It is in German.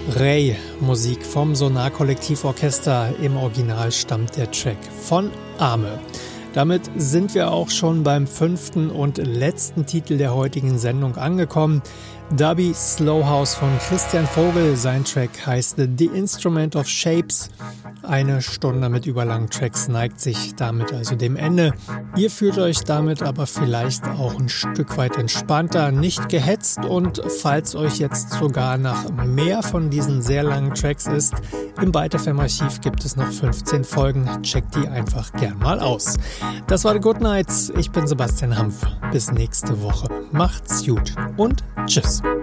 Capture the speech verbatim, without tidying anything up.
Ray, Musik vom Sonar-Kollektivorchester. Im Original stammt der Track von Arme. Damit sind wir auch schon beim fünften und letzten Titel der heutigen Sendung angekommen. Dubby Slow House von Christian Vogel. Sein Track heißt The Instrument of Shapes. Eine Stunde mit überlangen Tracks neigt sich damit also dem Ende. Ihr fühlt euch damit aber vielleicht auch ein Stück weit entspannter, nicht gehetzt, und falls euch jetzt sogar nach mehr von diesen sehr langen Tracks ist, im Byte F M Archiv gibt es noch fünfzehn Folgen. Checkt die einfach gern mal aus. Das war The Good Nights. Ich bin Sebastian Hampf. Bis nächste Woche. Macht's gut und tschüss.